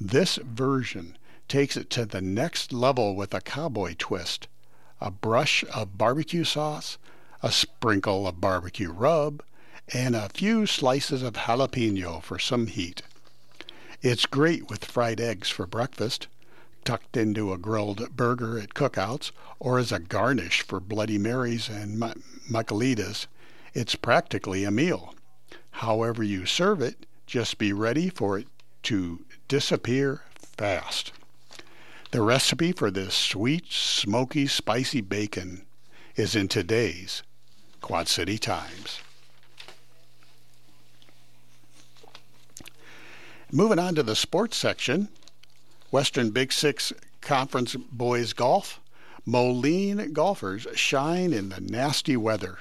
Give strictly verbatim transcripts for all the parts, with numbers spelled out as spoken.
This version takes it to the next level with a cowboy twist. A brush of barbecue sauce, a sprinkle of barbecue rub, and a few slices of jalapeno for some heat. It's great with fried eggs for breakfast, tucked into a grilled burger at cookouts, or as a garnish for Bloody Marys and Michelitas. It's practically a meal. However you serve it, just be ready for it to disappear fast. The recipe for this sweet, smoky, spicy bacon is in today's Quad City Times. Moving on to the sports section, Western Big Six Conference Boys Golf. Moline golfers shine in the nasty weather.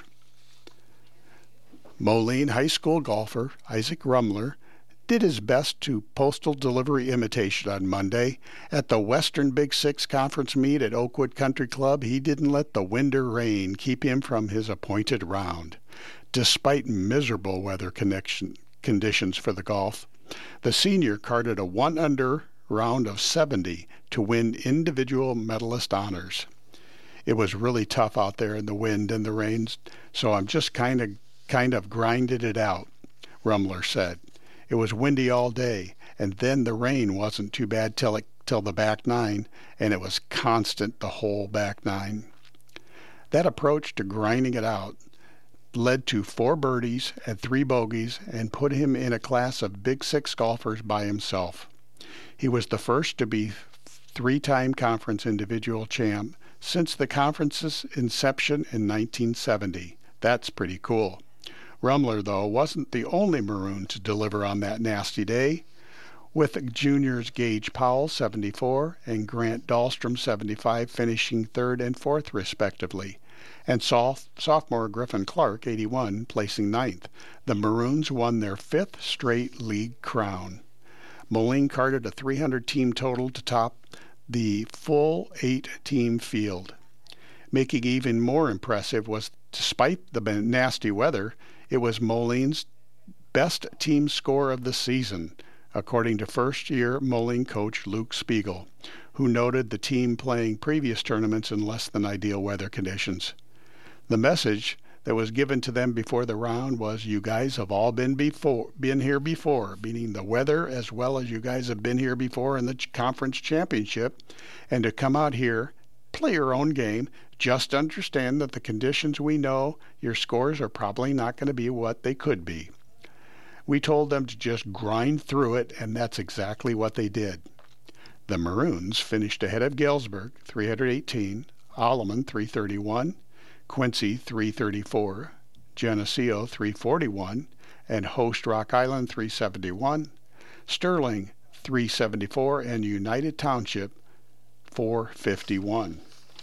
Moline High School golfer Isaac Rumler did his best to postal delivery imitation on Monday. At the Western Big Six Conference meet at Oakwood Country Club, he didn't let the wind or rain keep him from his appointed round. Despite miserable weather connection, conditions for the golf, the senior carded a one-under round of seventy to win individual medalist honors. It was really tough out there in the wind and the rains, so I'm just kind of kind of grinded it out, Rumler said. It was windy all day, and then the rain wasn't too bad till it, till the back nine, and it was constant the whole back nine. That approach to grinding it out led to four birdies and three bogeys and put him in a class of Big Six golfers by himself. He was the first to be three-time conference individual champ since the conference's inception in nineteen seventy. That's pretty cool. Rumler, though, wasn't the only Maroon to deliver on that nasty day, with juniors Gage Powell, seventy-four, and Grant Dahlstrom, seventy-five, finishing third and fourth, respectively, and sophomore Griffin Clark, eighty-one, placing ninth. The Maroons won their fifth straight league crown. Moline carded a three hundred team total to top the full eight-team field. Making even more impressive was, despite the nasty weather, it was Moline's best team score of the season, according to first-year Moline coach Luke Spiegel, who noted the team playing previous tournaments in less than ideal weather conditions. The message that was given to them before the round was, "You guys have all been before, been here before," meaning the weather as well as you guys have been here before in the conference championship, and to come out here, play your own game. Just understand that the conditions we know, your scores are probably not going to be what they could be. We told them to just grind through it, and that's exactly what they did. The Maroons finished ahead of Galesburg, three hundred eighteen, Alleman, three thirty-one, Quincy, three thirty-four, Geneseo, three forty-one, and host Rock Island, three seventy-one, Sterling, three seventy-four, and United Township, four fifty-one.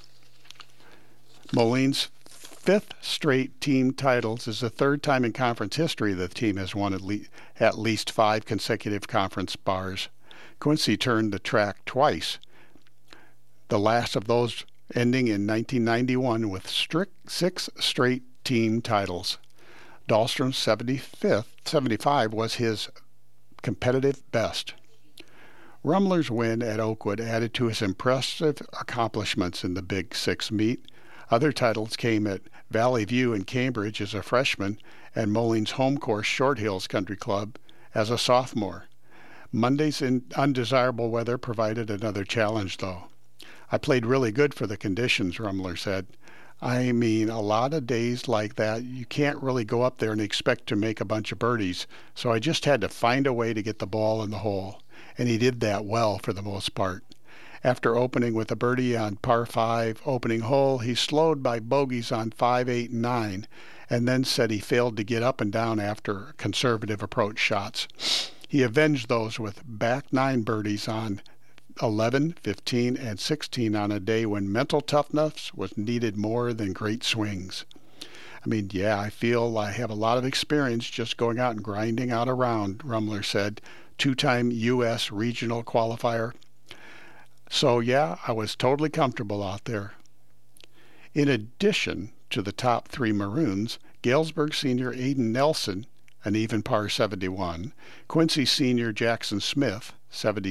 Moline's fifth straight team titles is the third time in conference history the team has won at, le- at least five consecutive conference bars. Quincy turned the track twice, the last of those ending in nineteen ninety-one with strict six straight team titles. Dahlstrom's seventy-fifth, seventy-five was his competitive best. Rumler's win at Oakwood added to his impressive accomplishments in the Big Six meet. Other titles came at Valley View in Cambridge as a freshman and Moline's home course Short Hills Country Club as a sophomore. Monday's undesirable weather provided another challenge, though. I played really good for the conditions, Rumler said. I mean, a lot of days like that, you can't really go up there and expect to make a bunch of birdies, so I just had to find a way to get the ball in the hole, and he did that well for the most part. After opening with a birdie on par five opening hole, he slowed by bogeys on five, eight, and nine, and then said he failed to get up and down after conservative approach shots. He avenged those with back nine birdies on eleven, fifteen, and sixteen on a day when mental toughness was needed more than great swings. I mean, yeah, I feel I have a lot of experience just going out and grinding out a round, Rumler said, two-time U S regional qualifier. So, yeah, I was totally comfortable out there. In addition to the top three Maroons, Galesburg senior Aiden Nelson, an even par seventy-one, Quincy senior Jackson Smith, seventy